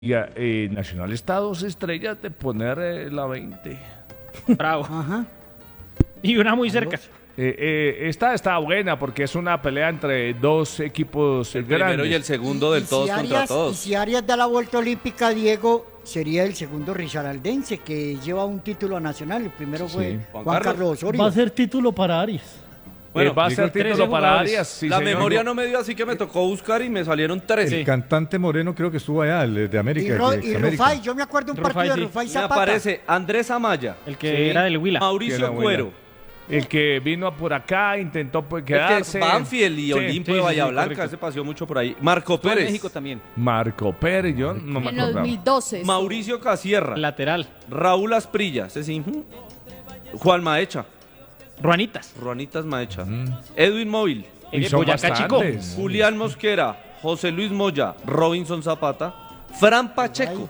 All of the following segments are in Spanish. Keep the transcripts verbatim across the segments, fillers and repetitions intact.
Liga eh, Nacional está a dos estrellas de poner eh, la veinte. Bravo. Ajá. Y una muy cerca. Eh, eh, esta está buena porque es una pelea entre dos equipos El grandes. primero y el segundo del Y todos si contra Arias, Y todos. si Arias da la vuelta olímpica, Diego, sería el segundo risaraldense que lleva un título nacional. El primero fue Sí. Juan, Juan Carlos, Carlos. Osorio. Va a ser título para Arias. Bueno, Eh, va a digo, ser título trece para jugadores. Arias. Sí, la señor. memoria no me dio, así que me tocó buscar y me salieron tres. Sí. El cantante Moreno creo que estuvo allá, el de América. Y, Ro- el de y América. Rufai, yo me acuerdo un Rufai, partido sí. de Rufai Me Zapata. aparece Andrés Amaya, El que Sí. era del Huila. Que Mauricio era buena. Cuero, El que vino por acá, intentó pues, el que quedarse. es Banfield y Sí. Olimpo sí, de sí, Bahía sí, Blanca, correcto. ese paseó mucho por ahí. Marco Estuvo en Pérez, México también. Marco Pérez, yo no me En acordaba. dos mil doce. Mauricio Casierra, Lateral. Raúl Asprilla, ese sí. ujú. Juan Maecha, Ruanitas. Ruanitas Maecha, Edwin Móvil, Y El son Boyacá Chico. bastantes. Julián Mosquera, José Luis Moya, Robinson Zapata, Fran Pacheco,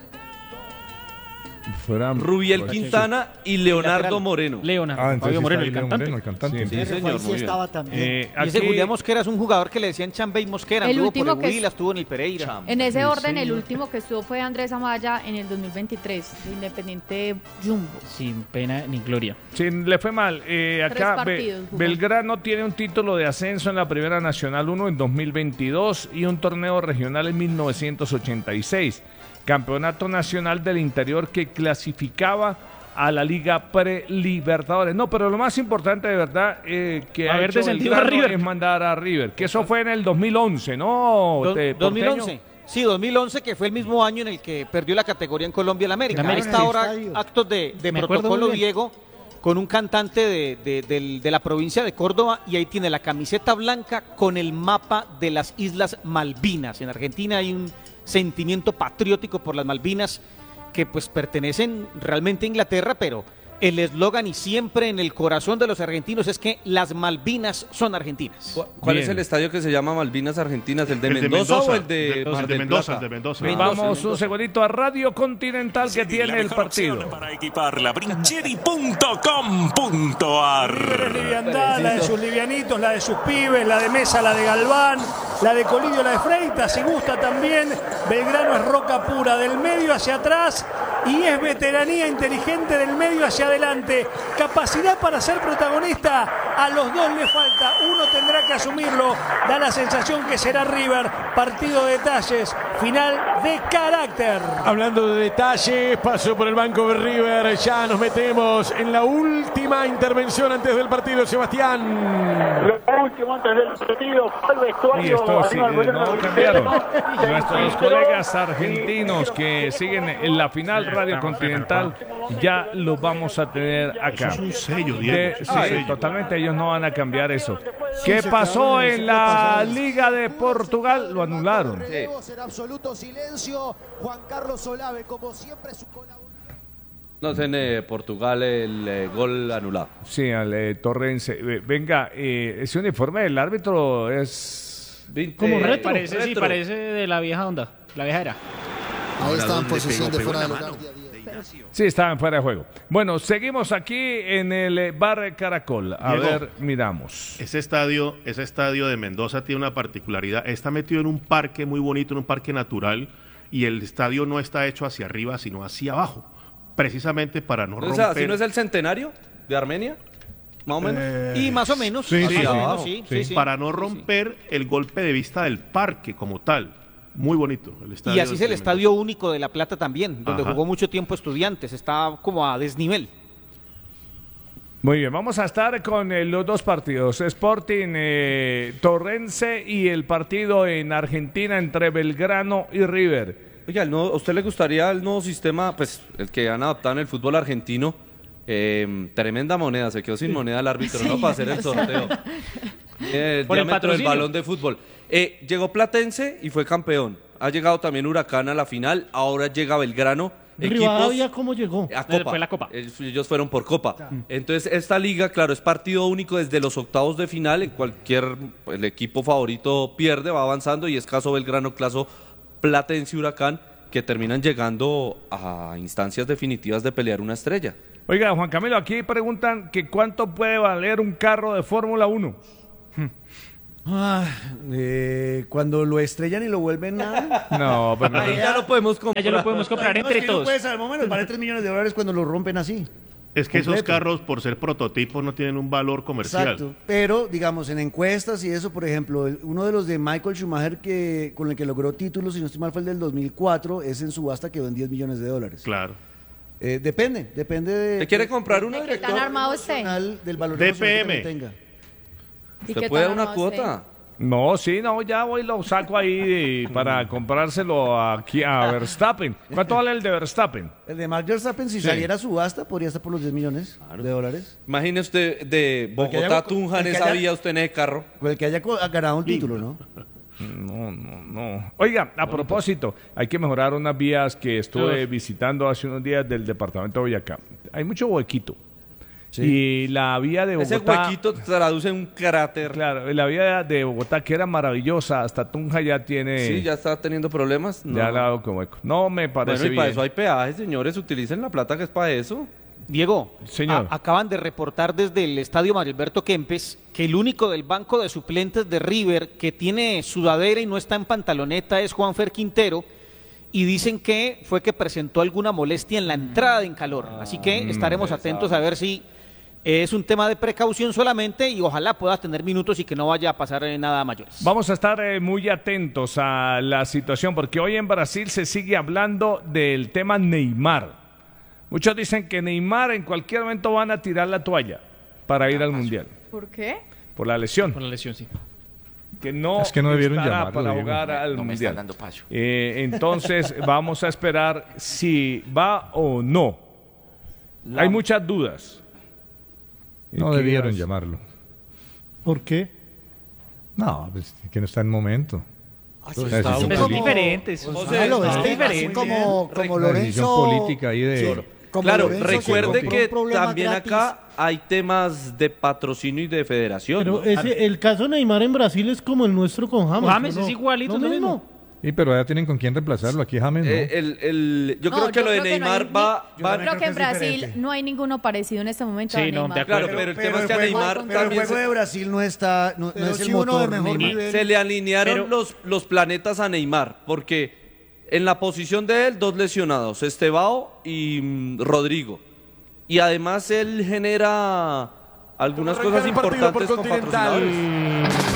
Fueran- Rubiel pues, Quintana y Leonardo Lateral. Moreno. Leonardo. Ah, entonces Fabio sí Moreno, está el ahí Leo cantante. Moreno, el cantante. Sí. Sí, Rufai señor, sí muy bien. estaba también. Eh, Y ese aquí- Julián Mosquera es un jugador que le decían Chambey Mosquera, El anduvo último por el que es- Huila, estuvo en el Pereira. Cham. En ese Sí, orden, el señor. último que estuvo fue Andrés Amaya en el dos mil veintitrés, de Independiente Jumbo. Sin pena ni gloria. Sí, le fue mal. Eh, Tres acá Be- partidos jugó. Belgrano tiene un título de ascenso en la Primera Nacional uno en dos mil veintidós y un torneo regional en mil novecientos ochenta y seis. Campeonato Nacional del Interior que clasificaba a la Liga Pre-Libertadores. No, pero lo más importante de verdad eh, que ha Haber hecho descendido a Belgrano River. es mandar a River, que eso fue en el dos mil once, ¿no? Do- de dos mil once. Porteño? Sí, dos mil once, que fue el mismo año en el que perdió la categoría en Colombia el América. El América. Está Sí. ahora Estadio. actos de, de Me acuerdo protocolo, muy bien. Diego, con un cantante de, de- del- de la provincia de Córdoba, y ahí tiene la camiseta blanca con el mapa de las Islas Malvinas. En Argentina hay un sentimiento patriótico por las Malvinas que pues pertenecen realmente a Inglaterra, pero el eslogan y siempre en el corazón de los argentinos es que las Malvinas son argentinas. ¿Cu- ¿Cuál Bien. es el estadio que se llama Malvinas Argentinas? ¿El de El de Mendoza, Mendoza. o el de El de- Mar el de del Mendoza, Plata? el de Mendoza. Mendoza, Vamos un Mendoza. segundito a Radio Continental que tiene el partido. Para equiparla, brincheri punto com punto ar. Liviandad, la de sus livianitos, la de sus pibes, la de Mesa, la de Galván, la de Colidio, la de Freitas, si gusta también. Belgrano es roca pura, del medio hacia atrás, y es veteranía inteligente del medio hacia adelante. Capacidad para ser protagonista, a los dos le falta, uno tendrá que asumirlo. Da la sensación que será River, partido de detalles, final de carácter. Hablando de detalles, pasó por el banco de River. Ya nos metemos en la última intervención antes del partido, Sebastián. Lo último antes del partido fue el Y vestuario. esto sí, Aníbal no Moreno. cambiaron. Nuestros colegas argentinos que siguen en la final Radio Continental ya los vamos a tener acá. Eso es un sello, Diego. De- eso es sí, un sello. totalmente, ellos no van a cambiar eso. ¿Qué se pasó quedaron en el en siglo la pasado. Liga de Portugal? Lo anularon. En absoluto silencio, Juan Carlos Olave, como siempre, su colaborador. No sé, en eh, Portugal el eh, gol anulado. Sí, al eh, Torrense. Eh, Venga, eh, ese uniforme del árbitro es... Como Eh, retro. Parece, sí, retro. parece de la vieja onda. La vieja era. Ahí está en posición de fuera de lugar. Sí, estaban fuera de juego. Bueno, seguimos aquí en el eh, bar Caracol. A Diego. ver, miramos. Ese estadio, ese estadio de Mendoza tiene una particularidad. Está metido en un parque muy bonito, en un parque natural, y el estadio no está hecho hacia arriba, sino hacia abajo. Precisamente para no O romper. sea, ¿si no es el centenario de Armenia? Más o menos. Eh, Y más o menos, sí, más sí, o sí. menos, sí, sí, sí. para no romper el golpe de vista del parque como tal. Muy bonito el estadio. Y así es el de Estadio Único de La Plata también, donde Ajá. jugó mucho tiempo Estudiantes, está como a desnivel. Muy bien, vamos a estar con eh, los dos partidos, Sporting eh, Torrense y el partido en Argentina entre Belgrano y River. Oiga, el nuevo- ¿a usted le gustaría el nuevo sistema, pues el que han adaptado en el fútbol argentino? Eh, tremenda moneda, se quedó sin moneda el árbitro, ¿no? Para hacer el sorteo. Eh, el Por el diámetro del patrocinio. balón de fútbol. Eh, llegó Platense y fue campeón. Ha llegado también Huracán a la final, ahora llega Belgrano. Rivadavia, ¿cómo llegó? A Copa. Fue la Copa. Ellos, ellos fueron por Copa. Entonces, esta liga, claro, es partido único desde los octavos de final. En cualquier, el equipo favorito pierde, va avanzando, y es caso Belgrano, caso Platense y Huracán, que terminan llegando a instancias definitivas de pelear una estrella. Oiga, Juan Camilo, aquí preguntan que cuánto puede valer un carro de Fórmula uno. Ah, eh, cuando lo estrellan y lo vuelven nada. No, pero ahí ya lo podemos comprar. Ya lo podemos comprar No, entre es que no todos. puede saber, más o menos vale tres millones de dólares cuando lo rompen así. Es que esos Completo. carros, por ser prototipos, no tienen un valor comercial. Exacto, pero digamos en encuestas y eso, por ejemplo, el- uno de los de Michael Schumacher que con el que logró títulos, si no estoy mal, fue el del dos mil cuatro, es en subasta quedó en diez millones de dólares. Claro. Eh, depende, depende de... ¿Te quiere comprar uno, ¿De qué tan director? armado esté? emocional, del valor D emocional P M. que le tenga. ¿Y ¿Se qué puede tan una armado esté? cuota? No, sí, no, ya voy y lo saco ahí para comprárselo aquí a Verstappen. ¿Cuánto vale el de Verstappen? El de Max Verstappen, si Sí. saliera a subasta, podría estar por los diez millones de dólares. Imagine usted de Porque Bogotá a haya- Tunja en el que esa haya- vía usted en ese carro. Con el que haya co- ganado un título, ¿no? No, no, no. Oiga, a propósito, hay que mejorar unas vías que estuve Uf. visitando hace unos días del departamento de Boyacá. Hay mucho huequito. Sí. Y la vía de Ese Bogotá... huequito traduce en un cráter. Claro, la vía de Bogotá, que era maravillosa, hasta Tunja ya tiene... Sí, ya está teniendo problemas. No. Ya la hago con hueco. No me parece Bueno, y para bien. eso hay peajes, señores. Utilicen la plata que es para eso. Diego, Señor. a- acaban de reportar desde el estadio Mario Alberto Kempes que el único del banco de suplentes de River que tiene sudadera y no está en pantaloneta es Juanfer Quintero, y dicen que fue que presentó alguna molestia en la entrada en calor. Así que estaremos atentos a ver si es un tema de precaución solamente y ojalá pueda tener minutos y que no vaya a pasar eh, nada a mayores. Vamos a estar eh, muy atentos a la situación, porque hoy en Brasil se sigue hablando del tema Neymar. Muchos dicen que Neymar en cualquier momento van a tirar la toalla para ir al Mundial, ¿Por qué? por la lesión. Por la lesión, sí. Que no, Es que no debieron estará llamarlo, para Diego. jugar al No me Mundial. están dando paso. Eh, entonces vamos a esperar si va o no. Hay muchas dudas. No ¿Qué debieron dirás? llamarlo. ¿Por qué? No, pues que no está en momento. Así Una está, decisión Pero son política. diferentes. O O sea, sea, lo es es diferente. así como, como Una decisión Lorenzo... política ahí de... Sí, como Claro, Lorenzo se recuerde compró que un problema también gratis. acá hay temas de patrocinio y de federación. Pero ¿no? ese, el caso Neymar en Brasil es como el nuestro con James. James ¿no? es igualito, Lo lo mismo. Sí, pero ya tienen con quién reemplazarlo. Aquí James no. Eh, el, el- yo No, creo que yo lo de creo que no Neymar hay ni- va... Yo va- creo que en que es Brasil diferente. no hay ninguno parecido en este momento Sí, a no, Neymar. de acuerdo. Claro, pero el Pero tema es que a el juego- Neymar pero el también juego se, de Brasil no está, no, no Pero es el sí uno motor de mejor Neymar. nivel. se le alinearon Pero- los, los planetas a Neymar, porque en la posición de él, dos lesionados, Estebao y mm, Rodrigo. Y además él genera algunas cosas el partido por importantes con Continental. patrocinadores.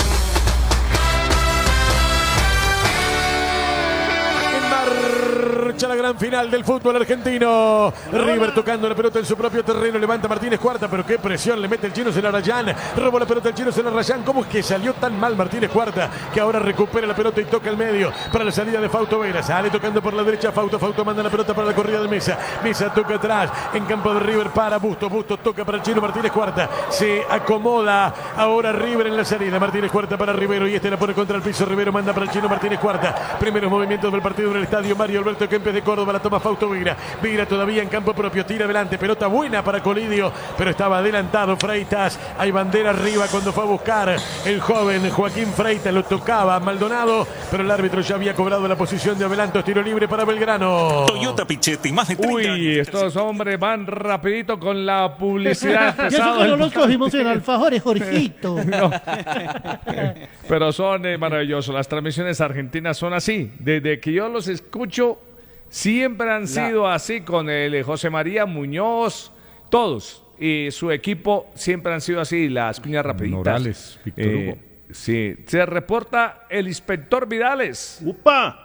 Marcha la gran final del fútbol argentino. River tocando la pelota en su propio terreno. Levanta Martínez Cuarta, pero qué presión le mete el chino Celarayán. Robó la pelota el chino Celarayán. ¿Cómo es que salió tan mal Martínez Cuarta? Que ahora recupera la pelota y toca el medio para la salida de Fausto Vera. Sale tocando por la derecha Fausto. Fausto manda la pelota para la corrida de Mesa. Mesa toca atrás en campo de River para Busto. Busto toca para el chino Martínez Cuarta. Se acomoda ahora River en la salida. Martínez Cuarta para Rivero y este la pone contra el piso. Rivero manda para el chino Martínez Cuarta. Primeros movimientos del partido en el estadio Mario Alberto Kempes de Córdoba. La toma Fausto Vira. Vira todavía en campo propio. Tira adelante. Pelota buena para Colidio. Pero estaba adelantado Freitas. Hay bandera arriba cuando fue a buscar el joven Joaquín Freitas. Lo tocaba Maldonado. Pero el árbitro ya había cobrado la posición de adelanto. Tiro libre para Belgrano. Toyota Pichetti, más de treinta Uy, años. estos hombres van rapidito con la publicidad. Y eso pesado que no del- los cogimos en alfajores, Jorgito. No. Pero son eh, maravillosos. Las transmisiones argentinas son así. Desde que yo los escucho, siempre han sido así con el eh, José María Muñoz, todos. Y su equipo siempre han sido así, las cuñas rapiditas. Morales, Víctor Eh, Hugo. Sí, se reporta el inspector Vidales. ¡Upa!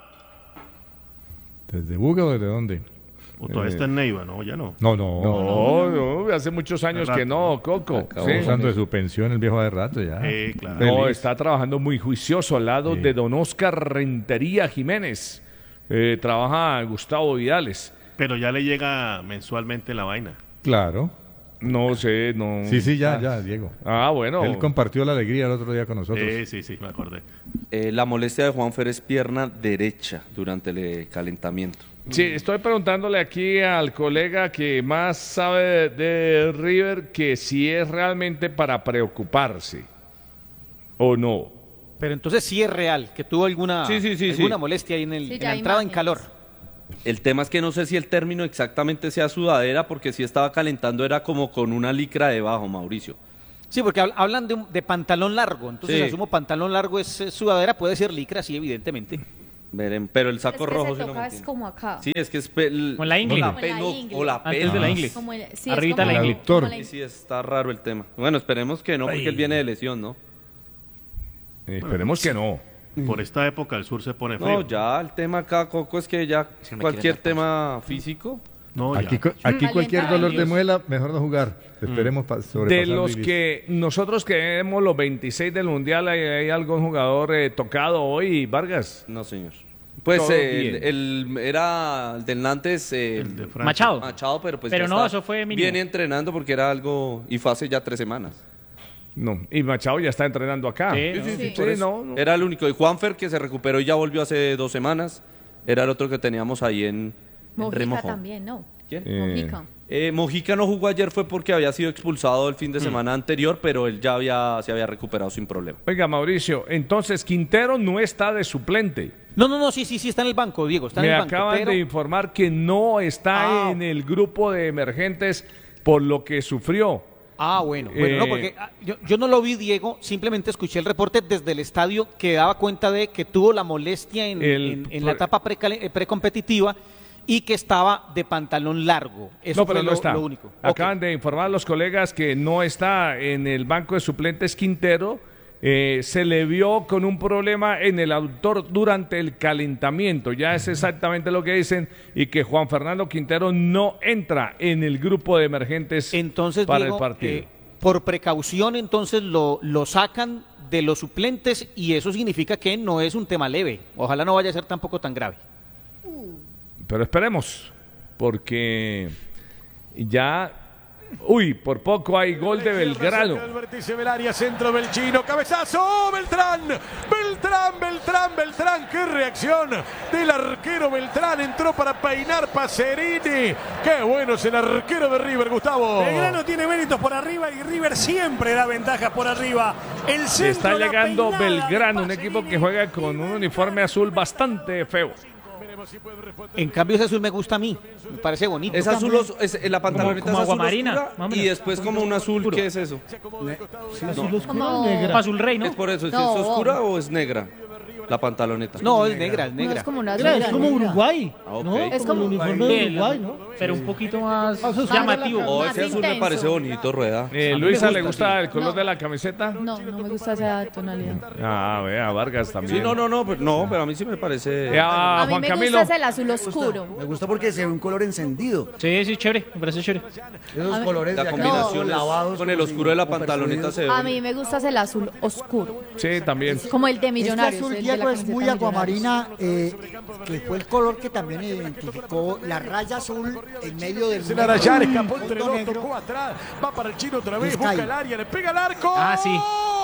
¿Desde Buga o desde dónde? O todavía está en Neiva, ¿no? Ya no. No, no. No, no, hace muchos años Hace que no, Coco. Acabó Sí. usando de su pensión el viejo de rato ya. Eh, claro. No, Feliz. está trabajando muy juicioso al lado Sí. de don Oscar Rentería Jiménez. Eh, trabaja Gustavo Vidales. Pero ya le llega mensualmente la vaina. Claro. No sé, no. Sí, sí, ya, ya, Diego. Ah, bueno. Él compartió la alegría el otro día con nosotros. Eh, sí, sí, me acordé. Eh, la molestia de Juanfer es pierna derecha durante el eh, calentamiento. Sí, estoy preguntándole aquí al colega que más sabe de, de River que si es realmente para preocuparse o no. Pero entonces sí es real que tuvo alguna, Sí, sí, sí, alguna sí. molestia ahí en, el, Sí, en ya la hay entrada en imágenes. calor. El tema es que no sé si el término exactamente sea sudadera, porque si estaba calentando era como con una licra debajo, Mauricio. Sí, porque hab- hablan de, un- de pantalón largo, entonces Sí. asumo pantalón largo es eh, sudadera, puede ser licra, sí, evidentemente. Verem, pero el Pero saco es que rojo se sí lo toca es mantiene. como acá. Sí, es que es pe- el- Con la ingle. o Como la la P, no, ingle. o la P. Antes de la ingle. Como el- sí, es Arribita como la la- ingle. como la- Sí, sí, está raro el tema. Bueno, esperemos que no, porque Ay. él viene de lesión, ¿no? Eh, esperemos que no. Por esta época el sur se pone frío. No, ya el tema acá, Coco, es que ya que me cualquier quiere tema físico. No, Aquí, ya. cu- aquí Mm. cualquier Alienta dolor de nervios. muela, mejor no jugar. Esperemos pa- De sobrepasarlo los y listo. que nosotros queremos los veintiséis del Mundial, ¿hay, hay algún jugador eh, tocado hoy, Vargas? No, señor. Pues Todo eh, bien. el, el- era el del Nantes. eh, El de Francia. Machado. Machado, pero pues Pero ya no, está eso fue mínimo. Viene entrenando porque era algo. Y fue hace ya tres semanas. No, y Machado ya está entrenando acá. Sí, ¿no? Sí. Sí, Por eso. no, no. Era el único. Y Juanfer, que se recuperó y ya volvió hace dos semanas. Era el otro que teníamos ahí en, en Mojica Remojo. también, ¿no? ¿Quién? Eh, Mojica. Eh, Mojica no jugó ayer fue porque había sido expulsado el fin de semana anterior, pero él ya había, se había recuperado sin problema. Oiga, Mauricio, entonces Quintero no está de suplente. No, no, no, sí, sí, sí, está en el banco, Diego, está Me en el banco. acaban pero- de informar que no está Ah. en el grupo de emergentes por lo que sufrió. Ah, bueno, bueno, no, Eh, porque ah, yo, yo no lo vi, Diego, simplemente escuché el reporte desde el estadio que daba cuenta de que tuvo la molestia en, El- en- en la etapa precale- eh, precompetitiva y que estaba de pantalón largo. Eso no, pero fue no lo, está. lo único. Acaban de informar los colegas que no está en el banco de suplentes Quintero. Eh, se le vio con un problema en el aductor durante el calentamiento. Ya es exactamente lo que dicen y que Juan Fernando Quintero no entra en el grupo de emergentes Entonces, para Diego, el partido. eh, por precaución, entonces lo, lo sacan de los suplentes y eso significa que no es un tema leve. Ojalá no vaya a ser tampoco tan grave. Pero esperemos, porque ya, uy, por poco hay gol de Belgrano. El vértice del área, centro del chino, cabezazo, ¡oh, Beltrán! Beltrán, Beltrán, Beltrán, qué reacción del arquero Beltrán, entró para peinar Pacerini. Qué bueno es el arquero de River, Gustavo. Belgrano tiene méritos por arriba y River siempre da ventajas por arriba. El centro, Está la llegando peinada de Belgrano, un equipo que juega con un uniforme azul bastante feo. En cambio, ese azul me gusta a mí, me parece bonito. Es azul, os- es, la pantaloneta como es azul aguamarina, oscura más o menos. y después como un azul, ¿qué es eso? Azul oscuro Como- o negra. Azul rey, ¿no? Es por eso, ¿es No. oscura o es negra la pantaloneta? No, es negra, es No, negra. es como una Mira, es negra, como negra. Uruguay, Ah, ok. ¿no? Es como como- el uniforme de Uruguay, ¿no? Pero un poquito más Ah, eso es llamativo. más- Oh, más ese azul me intenso. parece bonito, Rueda. Eh, A mí Luisa, me ¿le gusta, gusta sí. el color No. de la camiseta? No, no me gusta esa tonalidad. Ah, vea, Vargas también. Sí, no, no, no, pero, no, pero a mí sí me parece. Eh, a A mí Juan me Camilo. gusta es el azul oscuro. Me gusta porque se ve un color encendido. Sí, sí, chévere, me parece chévere. Esos A mí- colores La de acá combinación todos es- lavados con el como si- oscuro de la como pantaloneta perfumidos. se ve. A bonito. mí me gusta es el azul oscuro. Sí, también. Como el de Este Millonarios. azul, el de la Diego, es camiseta muy Millonarios. aguamarina, eh, que fue el color que también identificó la raya azul en medio del Se la Arayán, escapó fondo entre dos, negro. tocó atrás, va para el chino otra vez, Es busca Kai. el área, le pega al arco. Ah, sí.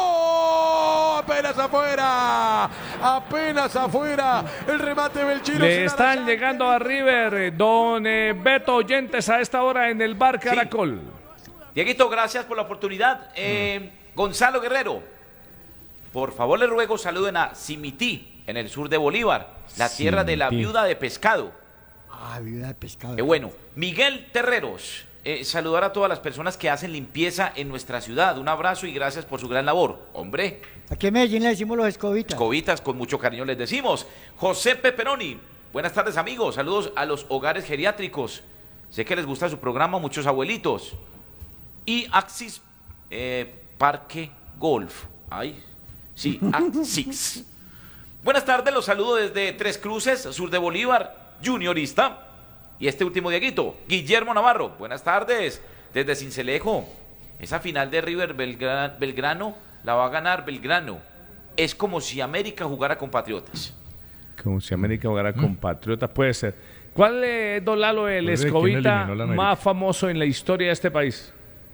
Apenas afuera, apenas afuera, el remate del chino. Le están llegando a River, eh, don eh, Beto Oyentes, a esta hora en el bar Caracol. Dieguito, gracias por la oportunidad. Eh, Gonzalo Guerrero, por favor le ruego saluden a Simití, en el sur de Bolívar, la tierra de la Simití. viuda de pescado. Ah, viuda de pescado. Qué bueno. Miguel Terreros, eh, saludar a todas las personas que hacen limpieza en nuestra ciudad. Un abrazo y gracias por su gran labor. Hombre, Aquí en Medellín le decimos los escobitas. escobitas, con mucho cariño les decimos. José Peperoni, buenas tardes amigos, saludos a los hogares geriátricos. Sé que les gusta su programa, muchos abuelitos. Y Axis eh, Parque Golf. Ay, sí, Axis. Buenas tardes, los saludo desde Tres Cruces, sur de Bolívar, juniorista. Y este último Dieguito, Guillermo Navarro. Buenas tardes, desde Cincelejo. Esa final de River Belgra- Belgrano la va a ganar Belgrano. Es como si América jugara con Patriotas. Como si América jugara con Patriotas, puede ser. ¿Cuál es, don Lalo, el Pues, ¿quién escobita eliminó la América? más famoso en la historia de este país?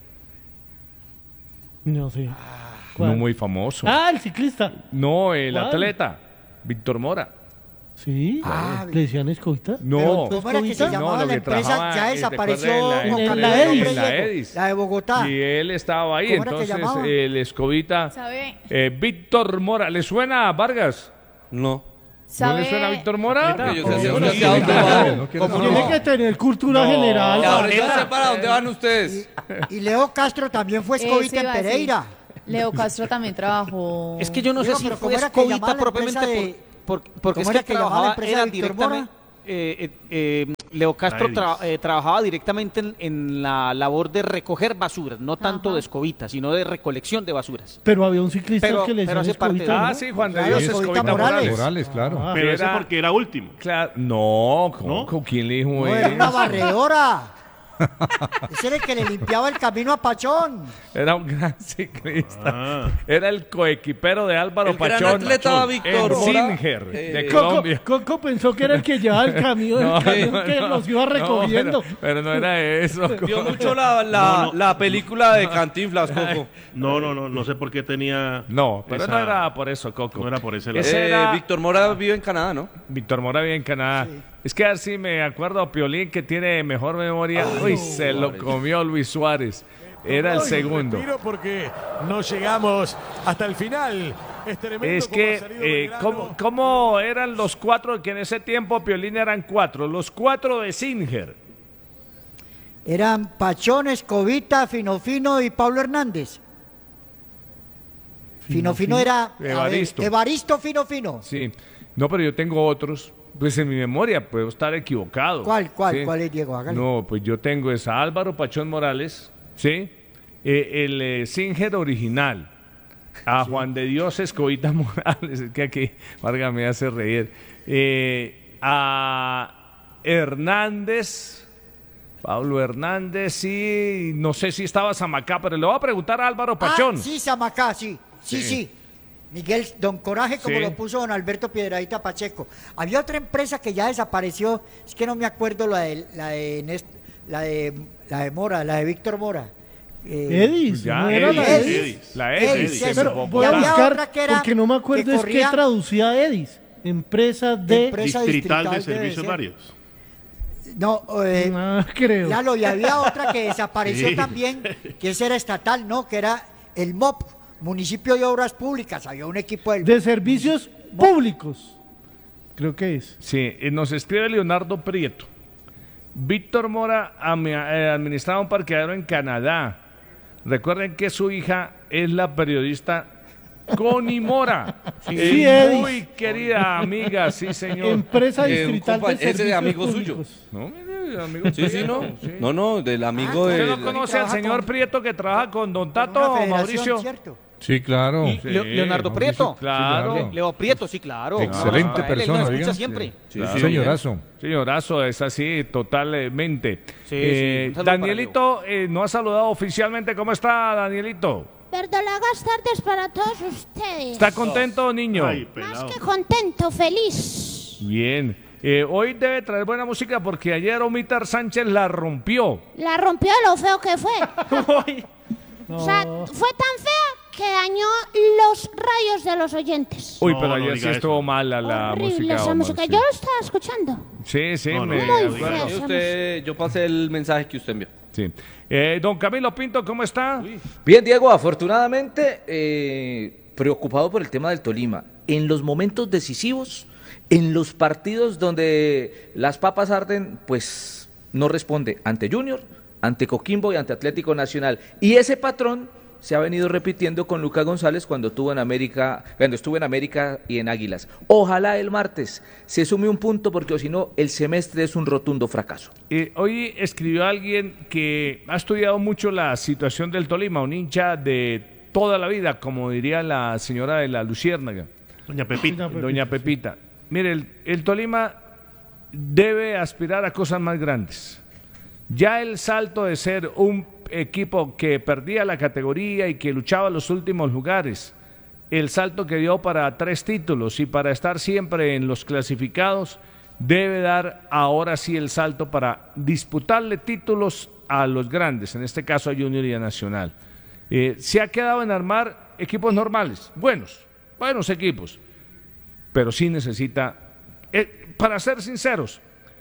No sé. No ¿Cuál? muy famoso. Ah, el ciclista. No, el ¿Cuál? atleta, Víctor Mora. Sí. Ah, ¿Le decían escobita? No, ¿Cómo era que se ¿Escobita? llamaba No, lo la que empresa? trabajaba, Ya eh, ¿te desapareció. acuerdas de la- Juan en Carlos la Edis? Reyes, la Edis. la de Bogotá. Y él estaba ahí, ¿Cómo era que entonces llamaba? el escobita, ¿Sabe? eh, Víctor Mora. ¿Le suena a Vargas? No. ¿No le suena a Víctor Mora? Yo sé hacia dónde va. No quiero Tiene saber. que tener cultura general. Y ahora ya sé para dónde van ustedes. Y Leo Castro también fue Ese escobita iba en a decir. Pereira. Leo Castro también trabajó. Es que yo no sé Digo, si pero ¿cómo fue era que escobita llamaba la propiamente empresa de- por, por- porque es ¿Cómo que era que llamaba la trabajaba empresa era de Víctor directamente. eh, eh, eh, Leo Castro Edis. tra- eh, trabajaba directamente en, en la labor de recoger basuras, no tanto de escobita, sino de recolección de basuras. Pero había un ciclista Pero- que le pero decía hace parte de- escobita, ¿no? Ah, sí, Juan de Claro, Dios Escobita Escobita Morales. Morales. Morales, claro. Ah, Pero ese Era- porque era último. Claro, no, ¿cómo? ¿No? ¿Con quién le dijo No, era eso? una barredora. Ese era el que le limpiaba el camino a Pachón. Era un gran ciclista. Ah. Era el coequipero de Álvaro El gran Pachón. atleta Víctor en Mora, Singer, eh, de Coco, Colombia. Coco pensó que era el que llevaba el camión, el No, camión no, que no. los iba No, recogiendo. pero, pero no era eso. Vio mucho la, la, No, no. la película de Cantinflas, Coco. No, no, no, no sé por qué tenía. No, pero esa- no era por eso, Coco. No era por ese lado. Ese Eh, era Víctor Mora vive en Canadá, ¿no? Víctor Mora vive en Canadá. Es que así me acuerdo a Piolín, que tiene mejor memoria. Uy, se lo comió Luis Suárez. Era el Ay, segundo. respiro porque no llegamos hasta el final. Es tremendo Es cómo que, ha salido eh, Belgrano. ¿cómo, cómo eran los cuatro? Que en ese tiempo Piolín eran cuatro. Los cuatro de Singer. Eran Pachón, Escobita, Fino Fino y Pablo Hernández. Fino Fino era a ver, Evaristo. Evaristo Fino Fino. Sí. No, pero yo tengo otros. Pues en mi memoria puedo estar equivocado. ¿Cuál, cuál, Sí. cuál es, Diego? Hágale. No, pues yo tengo esa Álvaro Pachón Morales, ¿sí? Eh, el eh, Singer original. A Juan de Dios Escobita Morales, es que aquí Vargas me hace reír. Eh, a Hernández, Pablo Hernández, y no sé si estaba Zamacá, pero le voy a preguntar a Álvaro Pachón. Ah, sí, Samacá, sí. Sí, Sí. sí. Miguel, Don Coraje, como Sí. lo puso don Alberto Piedradita Pacheco. Había otra empresa que ya desapareció, es que no me acuerdo la de la de, Nest- la de, la de Mora, la de Víctor Mora. Eh, Edis, Ya, no era la Edis. Edis. La Edis, Edis. eso. Pero voy Y a había buscar otra que era porque no me acuerdo que es corría- que traducía Edis. Empresa de... Empresa Distrital de debe servicios ser. varios. No, eh, Ah, creo. Lalo, y había otra que desapareció Sí. también, que ese era estatal, ¿no? Que era el M O P, Municipio de Obras Públicas. Había un equipo del De servicios públicos. Creo que es. Sí, eh, nos escribe Leonardo Prieto. Víctor Mora ami- eh, administraba un parqueadero en Canadá. Recuerden que su hija es la periodista Connie Mora. Sí, Eh, sí, Edis. muy querida amiga, sí señor. Empresa Eh, un distrital compa- de ese de servicios amigo suyo. públicos. No, mire, amigo Sí, sí, no. Prieto, sí. No, no, del amigo Ah, de. ¿Usted no conoce al trabaja señor con- Prieto que trabaja con Don con Tato una o federación, Mauricio? ¿cierto? Sí, claro. Y Leo- Leonardo Mauricio, Prieto. claro. Sí, claro. Leo Prieto, sí, claro. Excelente Para él, él nos persona, escucha diga. siempre. Sí, Claro. sí, Señorazo. Señorazo, es así, totalmente. Sí, Eh, sí, un saludo para Danielito eh, no ha saludado oficialmente. ¿Cómo está, Danielito? Verdolagas tardes para todos ustedes. ¿Está contento, niño? Ay, Más pelado. que contento, feliz. Bien. Eh, hoy debe traer buena música porque ayer Omitar Sánchez la rompió. La rompió de lo feo que fue. O sea, fue tan fea que dañó los rayos de los oyentes. Uy, No, pero no ayer sí diga estuvo eso. mala la Horrible música. esa Omar, música. sí. Yo lo estaba escuchando. Sí, sí, No, no, me no, Muy diga fea. eso. Y usted, yo pasé el mensaje que usted envió. Sí. Eh, don Camilo Pinto, ¿cómo está? Bien, Diego, afortunadamente eh, preocupado por el tema del Tolima. En los momentos decisivos, en los partidos donde las papas arden, pues no responde ante Junior, ante Coquimbo y ante Atlético Nacional. Y ese patrón se ha venido repitiendo con Lucas González cuando estuvo en América, cuando estuvo en América y en Águilas. Ojalá el martes se sume un punto porque si no el semestre es un rotundo fracaso. Eh, hoy escribió alguien que ha estudiado mucho la situación del Tolima, un hincha de toda la vida, como diría la señora de la Luciérnaga. Doña Pepita. Doña Pepita. Mire, el, el Tolima debe aspirar a cosas más grandes. Ya el salto de ser un equipo que perdía la categoría y que luchaba los últimos lugares, el salto que dio para tres títulos y para estar siempre en los clasificados, debe dar ahora sí el salto para disputarle títulos a los grandes, en este caso a Junior y a Nacional. Eh, se ha quedado en armar equipos normales, buenos, buenos equipos, pero sí necesita, eh, para ser sinceros,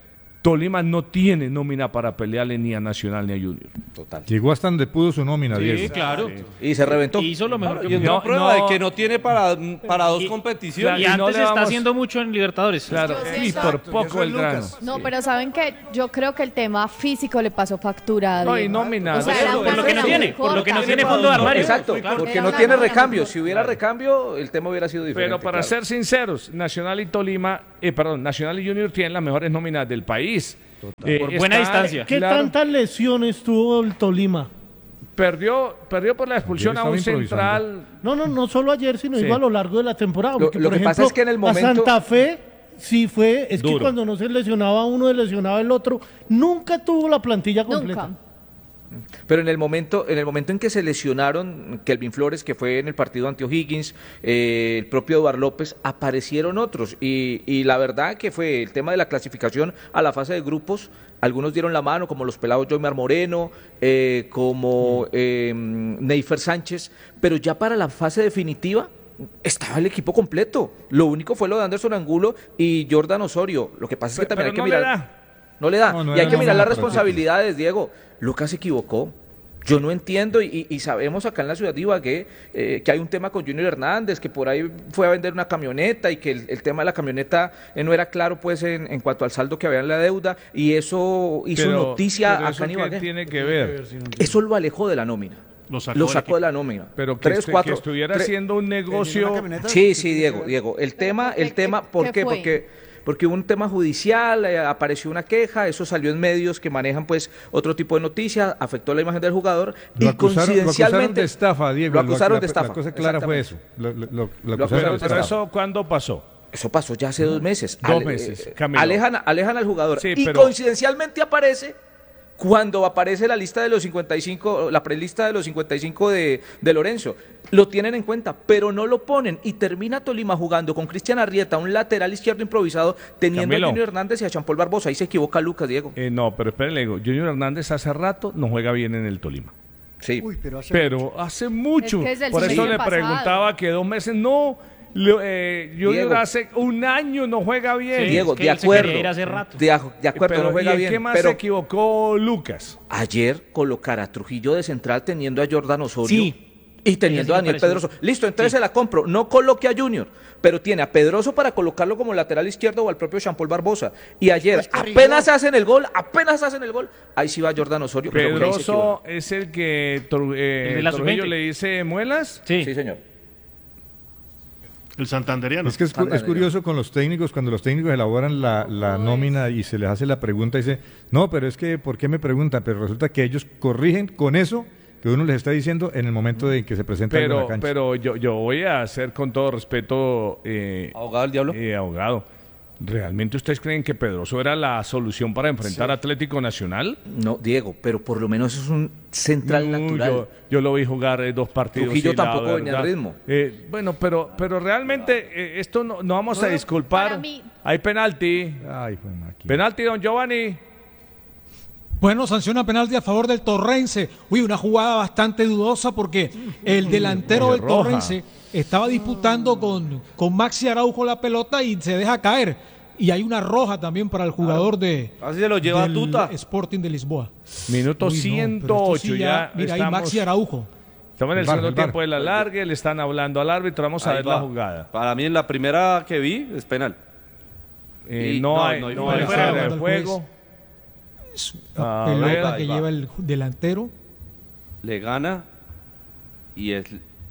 Tolima no tiene nómina para pelearle ni a Nacional ni a Junior. Total. Llegó hasta donde pudo su nómina, Sí, Diego. claro. Y se reventó. Hizo lo mejor Claro, que y pudo. otra prueba de que no tiene para, para dos Y- competiciones. Y y no antes le está vamos- haciendo mucho en Libertadores. Claro, Yo y siento- por poco el grano. No, pero ¿saben qué? Yo creo que el tema físico le pasó factura a No, Diego. y nómina. O sea, Por era eso, una por lo que no nómina tiene, muy por lo que no corta. tiene fondo de armario. Exacto, Claro. porque Era no una tiene nómina recambio. muy Si hubiera recambio, el tema hubiera sido diferente. Pero para claro. ser sinceros, Nacional y Tolima, eh, perdón, Nacional y Junior tienen las mejores nóminas del país. Eh, Por buena está- distancia. ¿Qué claro, tantas lesiones tuvo el Tolima? Perdió, perdió por la expulsión a Ayer un estaba improvisando. central. No, no, no solo ayer, sino Sí. digo a lo largo de la temporada. Lo- Porque, lo por que pasa ejemplo, es que en el momento- a Santa Fe sí fue, es que Duro. cuando no se lesionaba uno, se lesionaba el otro. Nunca tuvo la plantilla completa. Nunca. Pero en el momento, en el momento en que se lesionaron Kelvin Flores, que fue en el partido ante O'Higgins, eh, el propio Eduardo López, aparecieron otros. Y, y la verdad que fue el tema de la clasificación a la fase de grupos. Algunos dieron la mano, como los pelados Joymar Moreno, eh, como eh, Neifer Sánchez, pero ya para la fase definitiva estaba el equipo completo. Lo único fue lo de Anderson Angulo y Jordan Osorio. Lo que pasa es que Pe- también hay pero que no le mirar. da. No le da. No, no y hay era que mirar nómina las para el responsabilidades, Diego. Lucas se equivocó. Yo no entiendo y, y sabemos acá en la ciudad de Ibagué eh, que hay un tema con Junior Hernández, que por ahí fue a vender una camioneta y que el, el tema de la camioneta eh, no era claro pues en, en cuanto al saldo que había en la deuda y eso hizo Pero- noticia pero acá ¿eso en qué Ibagué. tiene que ver? Eso lo alejó de la nómina. Lo sacó, Lo del sacó equipo. de la nómina. Pero que, Tres, este- cuatro, que estuviera tres- haciendo un negocio. Sí, sí, Diego, Diego. El tema, ¿Qué- el tema, qué- ¿por qué qué? fue? Porque porque hubo un tema judicial, eh, apareció una queja, eso salió en medios que manejan pues otro tipo de noticias, afectó la imagen del jugador Lo y acusaron, lo acusaron coincidencialmente de estafa, Diego. Lo acusaron la- de estafa. La cosa clara fue eso. exactamente. Lo, lo- lo- lo Lo acusaron acusaron de de Pero estafa. eso, ¿cuándo pasó? Eso pasó ya hace dos meses. Dos Ale- meses, eh, Camilo. Alejan, alejan al jugador. Sí, y pero- coincidencialmente aparece cuando aparece la lista de los cincuenta y cinco, la prelista de los cincuenta y cinco de, de Lorenzo. Lo tienen en cuenta, pero no lo ponen. Y termina Tolima jugando con Cristian Arrieta, un lateral izquierdo improvisado, teniendo Camilo. a Junior Hernández y a Jean Paul Barbosa. Ahí se equivoca Lucas, Diego. Eh, no, pero espérenle, digo, Junior Hernández hace rato no juega bien en el Tolima. Sí. Uy, pero hace Pero hace mucho. Es que es del Por eso siglo le pasado. preguntaba que dos meses no. Lo- eh, Junior Diego. hace un año no juega bien. Diego, es que de él se acuerdo. quería ir hace rato. De, aj- de acuerdo, Pero, no juega ¿y en bien. qué más pero se equivocó Lucas? ayer colocar a Trujillo de central teniendo a Jordan Osorio. Sí. Y teniendo Ese sí a me Daniel pareció. Pedroso. Listo, entonces se la compro. No coloque a Junior, pero tiene a Pedroso para colocarlo como lateral izquierdo o al propio Jean Paul Barbosa. Y ayer, Pues corrigió. apenas hacen el gol, apenas hacen el gol, ahí sí va Jordan Osorio. pero por ahí se Pedroso equivoca. es el que Tru- eh, El de la Trujillo sub veinte. le dice muelas. Sí. Sí, señor. El santanderiano. Es que es, cu- es curioso con los técnicos, cuando los técnicos elaboran la, la nómina y se les hace la pregunta, dice, no, pero es que, ¿por qué me preguntan? Pero resulta que ellos corrigen con eso que uno les está diciendo en el momento de que se presenta algo en Pero, la cancha. pero yo, yo voy a hacer con todo respeto, eh, ¿Abogado del diablo? eh, abogado. ¿Realmente ustedes creen que Pedroso era la solución para enfrentar a Atlético Nacional? No, Diego, pero por lo menos es un central No, natural. Yo, yo lo vi jugar eh, dos partidos. Trujillo y la tampoco venía al verdad, ritmo. eh, bueno, pero, pero realmente eh, esto no, no vamos a Para disculpar. mí- Hay penalti. Ay, fue máquina. Penalti, don Giovanni. Bueno, sanciona penalti a favor del Torrense. Uy, una jugada bastante dudosa porque el delantero Oye, del roja. Torrense estaba disputando con, con Maxi Araujo la pelota y se deja caer. Y hay una roja también para el jugador de Así se lo lleva del Tuta. Sporting de Lisboa. Minuto Uy, no, ciento pero esto ocho sí ya. Mira, ahí estamos, Maxi Araujo. estamos en el, El VAR, segundo el VAR. tiempo de la larga, le están hablando al árbitro. Vamos a Ahí ver va. la jugada. Para mí en la primera que vi es penal. Eh, Y- no, no, hay, no hay no fuera. hay Fuera, fuera de el juego. A Pelota ver, que ahí va. lleva el delantero. Le gana y es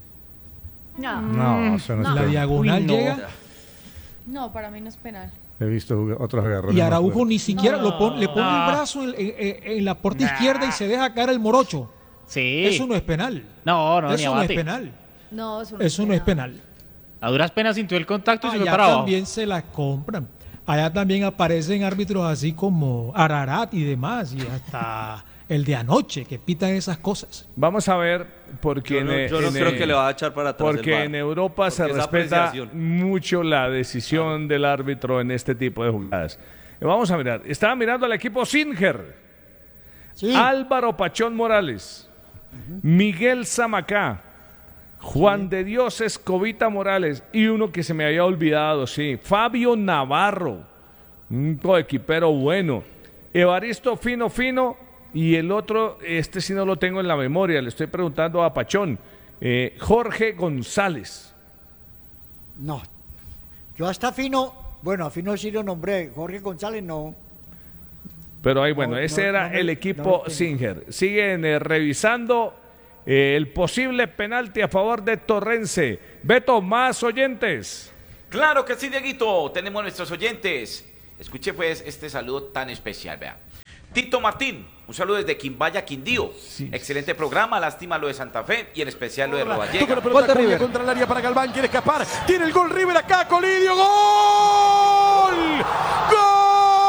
No. No, eso no, No. es La penal. diagonal Uy, no. llega No, para mí no es penal. He visto juga- otros agarrones. y más Araujo fuertes. ni siquiera No. lo pone, le pone No. el brazo en, en- en- en la puerta izquierda y se deja caer el morocho. Sí. Eso no es penal. No, no, ni Eso no es abate. penal. No, eso no, Eso no es penal. A duras penas sintió el contacto y se fue Allá para abajo. también se la compran. Allá también aparecen árbitros así como Ararat y demás, y hasta el de anoche que pitan esas cosas. Vamos a ver, porque Yo no- en, yo no en- creo que le va a echar para atrás el Porque V A R. en Europa se Porque es respeta apreciación. mucho la decisión del árbitro en este tipo de jugadas. Eh, Vamos a mirar. Estaba mirando al equipo Singer. Sí. Álvaro Pachón Morales. Miguel Zamacá. Juan de Dios Escobita Morales. Y uno que se me había olvidado, sí. Fabio Navarro. Un coequipero bueno. Evaristo Fino Fino y el otro, este sí no lo tengo en la memoria, le estoy preguntando a Pachón, eh, Jorge González. No, yo hasta Fino, bueno, a Fino sí lo nombré, Jorge González no. Pero ahí, bueno, No, ese no, era no me- el no equipo me Singer. Siguen eh, revisando eh, el posible penalti a favor de Torrense. Beto, más oyentes. Claro que sí, Dieguito. Tenemos nuestros oyentes. Escuche pues este saludo tan especial, vea. Tito Martín, un saludo desde Quimbaya, Quindío. Excelente programa, lástima lo de Santa Fe y en especial lo de Toca Rodallega. la pelota Acuña contra el área para Galván, quiere escapar, tiene el gol River acá, Colidio, ¡gol! ¡Gol!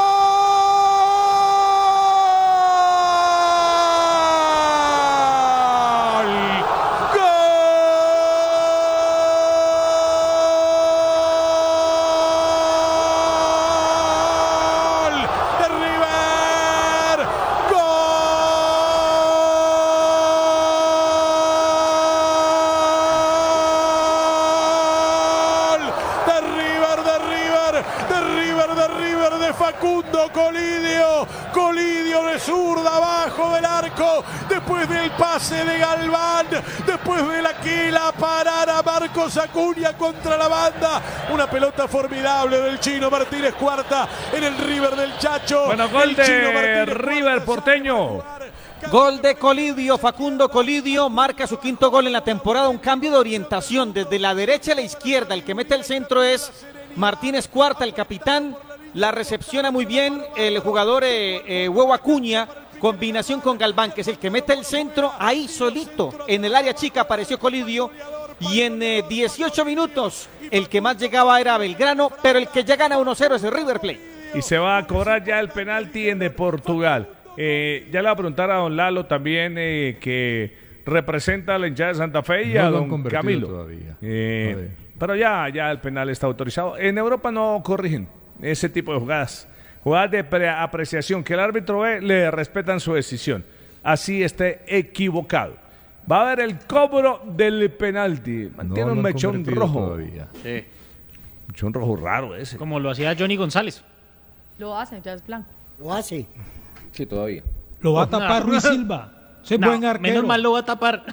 Facundo Colidio, Colidio de zurda abajo del arco, después del pase de Galván, después de la que la parara Marcos Acuña contra la banda, una pelota formidable del Chino Martínez Cuarta en el River del Chacho. Bueno, gol El de Chino Martínez River porteño. Gol de Colidio, Facundo Colidio marca su quinto gol en la temporada, un cambio de orientación desde la derecha a la izquierda, el que mete el centro es Martínez Cuarta, el capitán, la recepciona muy bien el jugador eh, eh, Huevo Acuña, combinación con Galván, que es el que mete el centro, ahí solito, en el área chica apareció Colidio, y en eh, dieciocho minutos el que más llegaba era Belgrano, pero el que ya gana uno cero es el River Plate. Y se va a cobrar ya el penalti en de Portugal. Eh, ya le voy a preguntar a don Lalo también, eh, que representa a la hinchada de Santa Fe, y No a lo han don convertido Camilo. todavía. Eh, A ver. pero ya, ya el penal está autorizado. En Europa no corrigen ese tipo de jugadas. Jugadas de pre- apreciación que el árbitro ve, le respetan su decisión. Así esté equivocado. Va a haber el cobro del penalti. Mantiene No un lo han mechón convertido rojo. todavía. Sí. Mechón rojo raro ese. Como lo hacía Johnny González. Lo hace, ya es blanco. Lo hace. Sí, todavía. Lo va a tapar No. Ruiz Silva. Ese es No, buen arquero. menos mal lo va a tapar.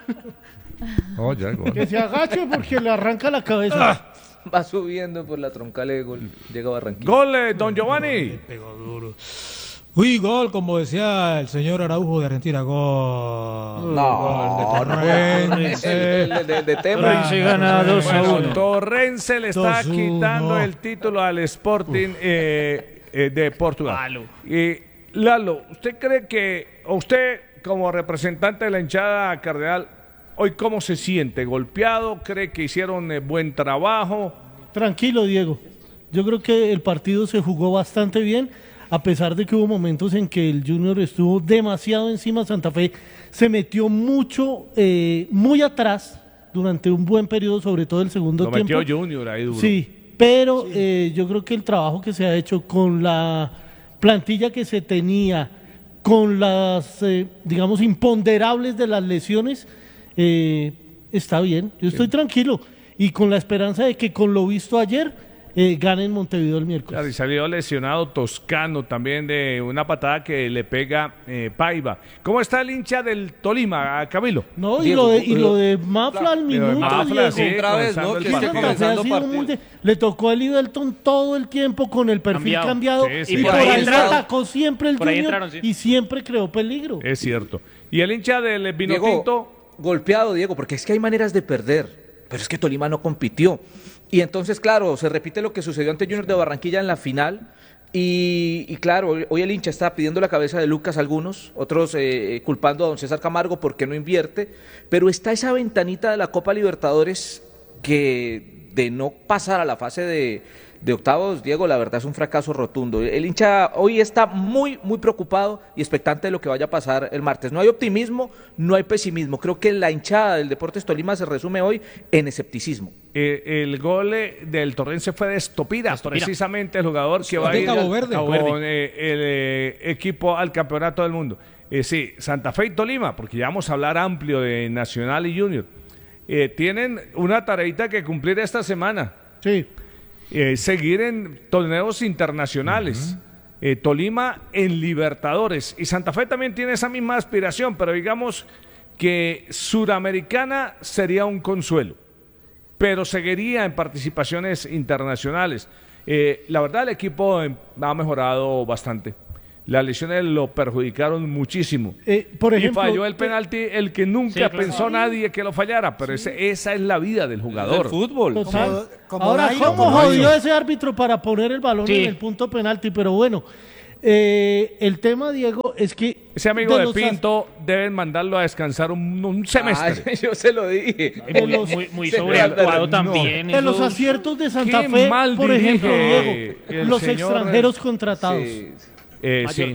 Oh, ya, gol. Que se agache porque le arranca la cabeza. Va subiendo por la troncal de gol. Llega a Barranquilla. Gol, eh, don Giovanni. Pegó duro. Uy, gol, como decía el señor Araujo de Argentina, gol. No, Gol de Torrense. de, de, de tema. Torrense gana dos a Bueno, uno. Torrense le está dos uno. quitando el título al Sporting eh, eh, de Portugal. Lalo. Y Lalo, ¿usted cree que, o usted como representante de la hinchada cardenal, hoy cómo se siente? ¿Golpeado? ¿Cree que hicieron eh, buen trabajo? Tranquilo, Diego. Yo creo que el partido se jugó bastante bien, a pesar de que hubo momentos en que el Junior estuvo demasiado encima. Santa Fe se metió mucho, eh, muy atrás durante un buen periodo, sobre todo el segundo Lo tiempo. metió Junior ahí duro. Sí, pero eh, yo creo que el trabajo que se ha hecho con la plantilla que se tenía, con las, eh, digamos, imponderables de las lesiones, eh, está bien. Yo estoy tranquilo y con la esperanza de que con lo visto ayer eh, gane en Montevideo el miércoles. Claro, y salió lesionado Toscano también de una patada que le pega eh, Paiva. ¿Cómo está el hincha del Tolima, Camilo? No, y Diego, lo de, y eh, lo de Mafla al Pero de minuto, Mafla, Diego. sí, Otra vez, ¿no? comenzando el Que Sí, esté partido. Santa Fe ha comenzando sido partido. muy de- le tocó a Liverton todo el tiempo con el perfil Cambiado. cambiado, Sí, sí. y Y por por ahí ahí entraron. atacó siempre el Por ahí Junior entraron, sí. y siempre creó peligro. Es cierto. Y el hincha del Vino Diego, Tinto, golpeado, Diego, porque es que hay maneras de perder, pero es que Tolima no compitió. Y entonces, claro, se repite lo que sucedió ante Junior de Barranquilla en la final. Y, y claro, hoy- hoy el hincha está pidiendo la cabeza de Lucas algunos, otros eh, culpando a don César Camargo porque no invierte. Pero está esa ventanita de la Copa Libertadores que de no pasar a la fase de, de octavos, Diego, la verdad es un fracaso rotundo. El hincha hoy está muy, muy preocupado y expectante de lo que vaya a pasar el martes. No hay optimismo, no hay pesimismo. Creo que la hinchada del Deportes Tolima se resume hoy en escepticismo. eh, el gol eh, del Torrense fue de Estopira, Estopira. precisamente el jugador que Es va a de ir Cabo al- Verde. con Cabo eh, el eh, equipo al campeonato del mundo. Eh, sí, Santa Fe y Tolima, porque ya vamos a hablar amplio de Nacional y Junior. Eh, tienen una tareita que cumplir esta semana. Sí. Eh, seguir en torneos internacionales. eh, Tolima en Libertadores. Y Santa Fe también tiene esa misma aspiración, pero digamos que Suramericana sería un consuelo, pero seguiría en participaciones internacionales. Eh, la verdad, el equipo eh, ha mejorado bastante. Las lesiones lo perjudicaron muchísimo. Eh, por ejemplo, y falló el penalti, el que nunca Sí, claro. pensó nadie que lo fallara, pero ese, esa es la vida del jugador. El fútbol. Total. como Ahora, Dairo, ¿cómo como jodió Dairo. ese árbitro para poner el balón Sí. en el punto penalti? Pero bueno, eh, el tema, Diego, es que... Ese amigo de, los as- Pinto deben mandarlo a descansar un, un semestre. Ay, yo se lo dije. De los- Muy, muy Se sobreactuado no. también. De los esos- aciertos de Santa Qué Fe, mal por ejemplo, dirige Diego, el los señor- extranjeros contratados. Sí. Eh, sí.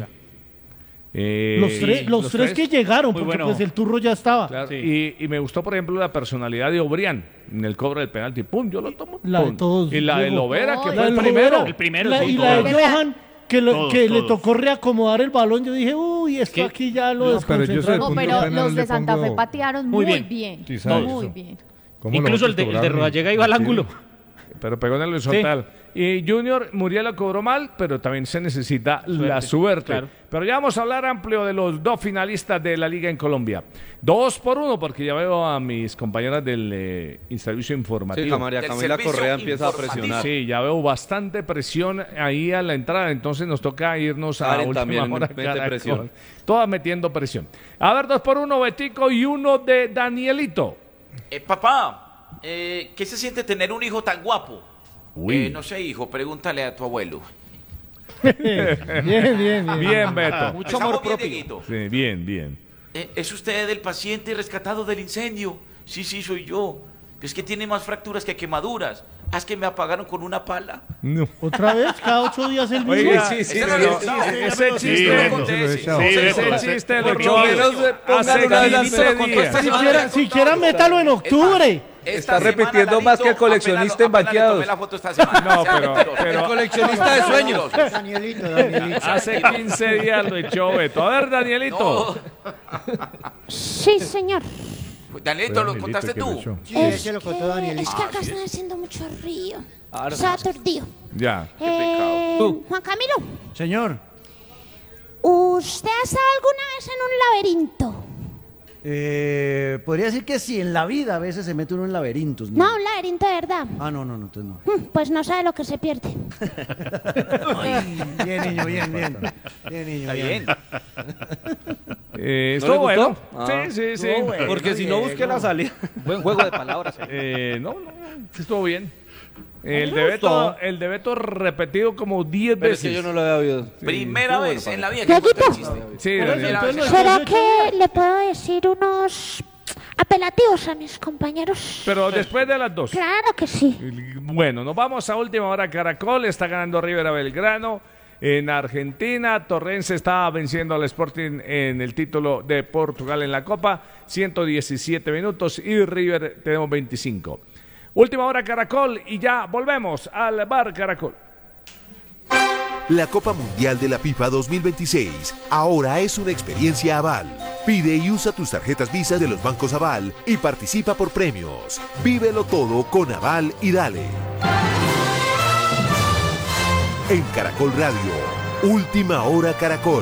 Eh, Los, tres, los, tres que llegaron, Muy porque bueno. pues el turro ya estaba. Claro, Sí. y, y me gustó, por ejemplo, la personalidad de Obrián en el cobro del penalti. ¡Pum! Yo lo tomo. La de pum. todos, Y la de Diego. Lovera, que No, fue La el del primero. Lovera, El primero, la- sí, y la de todos. Johan, que, lo- Todos, que le todos. tocó reacomodar el balón. Yo dije, uy, esto ¿Qué? aquí ya lo No, pero yo soy desconcentraron. No, punto pero penal los le de Santa pongo- Fe patearon Muy muy bien. bien. Sí, sabe Muy eso. bien. ¿Cómo Incluso los el de, otros el de cobraron? Rodallega iba al Sí. ángulo. Pero pegó en el horizontal. Y Junior Muriel cobró mal, pero también se necesita la suerte. claro. Pero ya vamos a hablar amplio de los dos finalistas de la Liga en Colombia. Dos por uno, porque ya veo a mis compañeras del eh, servicio informativo. Sí, que María Del Camila servicio Correa empieza a informativo. presionar. Sí, ya veo bastante presión ahí a la entrada, entonces nos toca irnos a Karen última también hora. mete Caracol. presión. Todas metiendo presión. A ver, dos por uno, Betico, y uno de Danielito. Eh, papá, eh, ¿qué se siente tener un hijo tan guapo? Uy. Eh, no sé, hijo, pregúntale a tu abuelo. bien, bien, bien. Bien, Beto. Mucho Estamos amor bien, propio. Dieguito. Sí, bien, bien. Eh, ¿Es usted el paciente rescatado del incendio? Sí, sí, soy yo. Es que tiene más fracturas que quemaduras. Ah, es que me apagaron con una pala. No. Otra vez, cada ocho días el mismo. Oiga, sí, sí, Ese sí, no lo- sí, no, sí, ese no, chiste sí, lo no, conté, sí, sí, sí, sí, ese ese chiste chiste lo lo conté. echó Por lo menos, eh, hace póngalo una vez al quince menos con días. esta Si semana quiera, le si quiera, métalo en octubre. Está repitiendo más que el coleccionista en banqueados. No, pero- pero- El coleccionista de sueños. Danielito, Danielito. Hace quince días lo echó Beto. A ver, Danielito. Sí, señor. Danielito, ¿lo Danielito contaste que lo tú? echó. Sí, Es ese lo contó que- Danielito. Es que acá están haciendo mucho río. O sea, aturdido. Ya. Eh, Juan Camilo, Señor, ¿usted ha estado alguna vez en un laberinto? eh, podría decir que sí, en la vida a veces se mete uno en laberintos. No, un laberinto de verdad. Ah, no, no, no, entonces no. Mm, Pues no sabe lo que se pierde. Bien, niño, bien, bien. Bien, niño, bien. Eh, ¿No le estuvo bueno. gustó? Ah. Sí, sí, sí. Estuvo bueno, Porque si no, Diego. busque la salida. Buen juego de palabras. eh. Eh, no, no, estuvo bien. El me de, Beto, gustó. el de Beto repetido como diez Pero es veces. que yo no lo había oído. Primera Estuvo vez bueno, en la vida que Dieguito. cuento el chiste. Sí, Por eso, Daniel. entonces, los ¿Será dieciocho días- que le puedo decir unos apelativos a mis compañeros? Pero después de las dos. Claro que sí. Bueno, nos vamos a última hora. Caracol está ganando River a Belgrano. En Argentina, Torrense está venciendo al Sporting en el título de Portugal en la Copa. ciento diecisiete minutos y River tenemos veinticinco. Última hora Caracol y ya volvemos al bar Caracol. La Copa Mundial de la FIFA dos mil veintiséis ahora es una experiencia Aval. Pide y usa tus tarjetas Visa de los bancos Aval y participa por premios. Vívelo todo con Aval y dale. En Caracol Radio, Última Hora Caracol.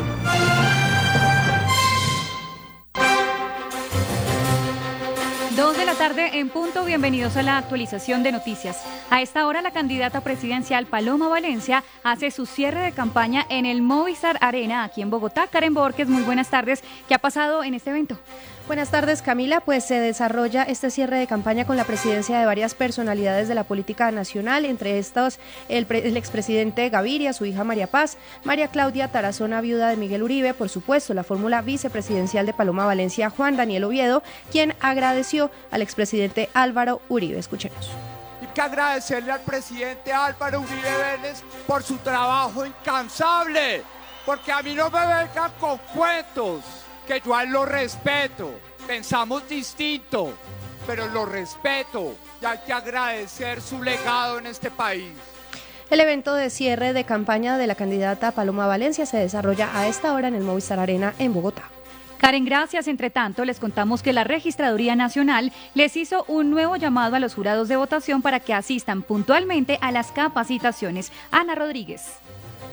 Dos de la tarde en punto, bienvenidos a la actualización de noticias. A esta hora la candidata presidencial Paloma Valencia hace su cierre de campaña en el Movistar Arena aquí en Bogotá. Karen Borges, muy buenas tardes. ¿Qué ha pasado en este evento? Buenas tardes, Camila. Pues se desarrolla este cierre de campaña con la presidencia de varias personalidades de la política nacional, entre estos el, pre- el expresidente Gaviria, su hija María Paz, María Claudia Tarazona, viuda de Miguel Uribe, por supuesto, la fórmula vicepresidencial de Paloma Valencia, Juan Daniel Oviedo, quien agradeció al expresidente Álvaro Uribe. Escuchemos. Hay que agradecerle al presidente Álvaro Uribe Vélez por su trabajo incansable, porque a mí no me vengan con cuentos, que yo a él lo respeto, pensamos distinto, pero lo respeto y hay que agradecer su legado en este país. El evento de cierre de campaña de la candidata Paloma Valencia se desarrolla a esta hora en el Movistar Arena en Bogotá. Karen, gracias. Entre tanto, les contamos que la Registraduría Nacional les hizo un nuevo llamado a los jurados de votación para que asistan puntualmente a las capacitaciones. Ana Rodríguez.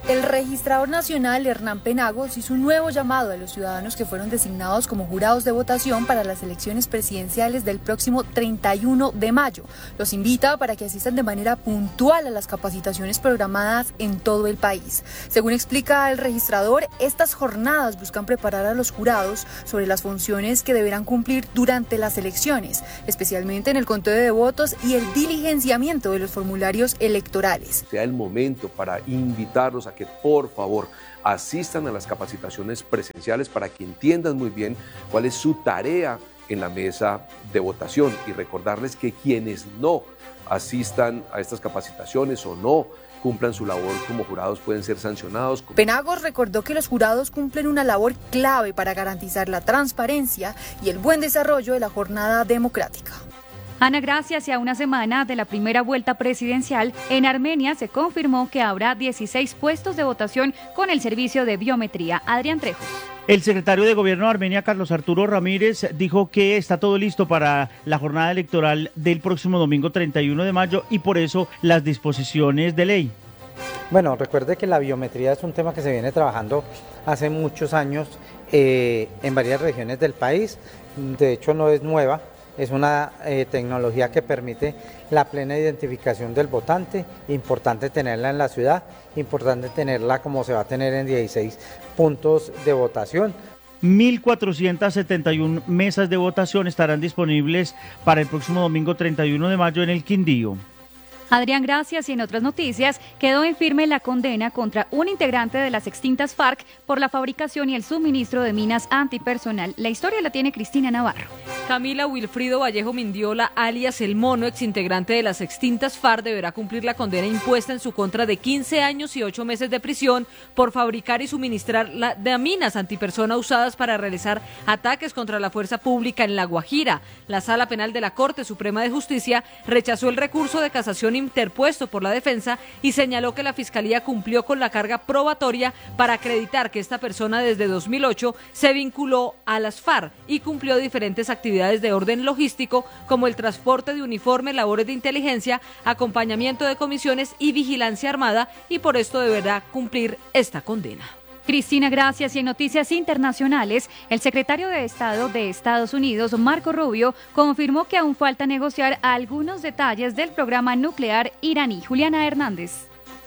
El registrador nacional Hernán Penagos hizo un nuevo llamado a los ciudadanos que fueron designados como jurados de votación para las elecciones presidenciales del próximo treinta y uno de mayo. Los invita para que asistan de manera puntual a las capacitaciones programadas en todo el país. Según explica el registrador, estas jornadas buscan preparar a los jurados sobre las funciones que deberán cumplir durante las elecciones, especialmente en el conteo de votos y el diligenciamiento de los formularios electorales. Sea el momento para invitarlos a que por favor asistan a las capacitaciones presenciales para que entiendan muy bien cuál es su tarea en la mesa de votación y recordarles que quienes no asistan a estas capacitaciones o no cumplan su labor como jurados pueden ser sancionados. Penagos recordó que los jurados cumplen una labor clave para garantizar la transparencia y el buen desarrollo de la jornada democrática. Ana, gracias. Y a una semana de la primera vuelta presidencial, en Armenia se confirmó que habrá dieciséis puestos de votación con el servicio de biometría. Adrián Trejos. El secretario de Gobierno de Armenia, Carlos Arturo Ramírez, dijo que está todo listo para la jornada electoral del próximo domingo treinta y uno de mayo y por eso las disposiciones de ley. Bueno, recuerde que la biometría es un tema que se viene trabajando hace muchos años eh, en varias regiones del país. De hecho, no es nueva. Es una eh, tecnología que permite la plena identificación del votante, importante tenerla en la ciudad, importante tenerla como se va a tener en dieciséis puntos de votación. mil cuatrocientas setenta y una mesas de votación estarán disponibles para el próximo domingo treinta y uno de mayo en el Quindío. Adrián, gracias. Y en otras noticias, quedó en firme la condena contra un integrante de las extintas FARC por la fabricación y el suministro de minas antipersonal. La historia la tiene Cristina Navarro. Camila Wilfrido Vallejo Mindiola, alias El Mono, exintegrante de las extintas FARC, deberá cumplir la condena impuesta en su contra de quince años y ocho meses de prisión por fabricar y suministrar la, de minas antipersona usadas para realizar ataques contra la fuerza pública en La Guajira. La Sala Penal de la Corte Suprema de Justicia rechazó el recurso de casación interpuesto por la defensa y señaló que la Fiscalía cumplió con la carga probatoria para acreditar que esta persona desde dos mil ocho se vinculó a las FARC y cumplió diferentes actividades de orden logístico como el transporte de uniforme, labores de inteligencia, acompañamiento de comisiones y vigilancia armada, y por esto deberá cumplir esta condena. Cristina, gracias. Y en noticias internacionales, el secretario de Estado de Estados Unidos, Marco Rubio, confirmó que aún falta negociar algunos detalles del programa nuclear iraní. Juliana Hernández.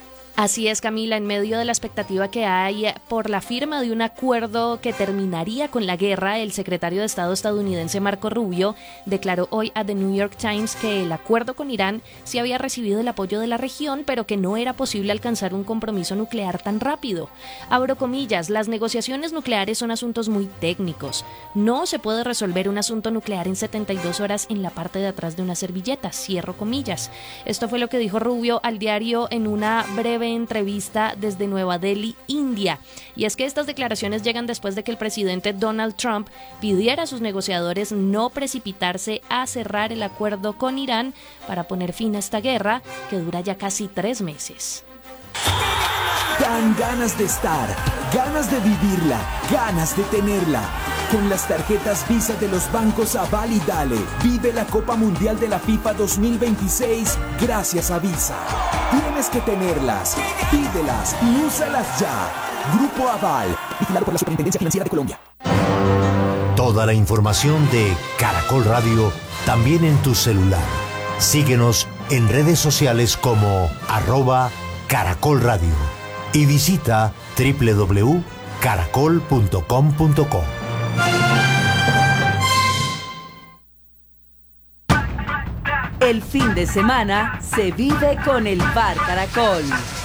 Así es, Camila, en medio de la expectativa que hay por la firma de un acuerdo que terminaría con la guerra, el secretario de Estado estadounidense Marco Rubio declaró hoy a The New York Times que el acuerdo con Irán sí había recibido el apoyo de la región, pero que no era posible alcanzar un compromiso nuclear tan rápido. Abro comillas, las negociaciones nucleares son asuntos muy técnicos. No se puede resolver un asunto nuclear en setenta y dos horas en la parte de atrás de una servilleta, cierro comillas. Esto fue lo que dijo Rubio al diario en una breve entrevista desde Nueva Delhi, India. Y es que estas declaraciones llegan después de que el presidente Donald Trump pidiera a sus negociadores no precipitarse a cerrar el acuerdo con Irán para poner fin a esta guerra que dura ya casi tres meses. Dan ganas de estar, ganas de vivirla, ganas de tenerla. Con las tarjetas Visa de los bancos Aval y Dale, vive la Copa Mundial de la FIFA dos mil veintiséis gracias a Visa. Tienes que tenerlas, pídelas y úsalas ya. Grupo Aval, vigilado por la Superintendencia Financiera de Colombia. Toda la información de Caracol Radio también en tu celular. Síguenos en redes sociales como arroba Caracol Radio y visita doble u doble u doble u punto caracol punto com punto co. El fin de semana se vive con el Bar Caracol.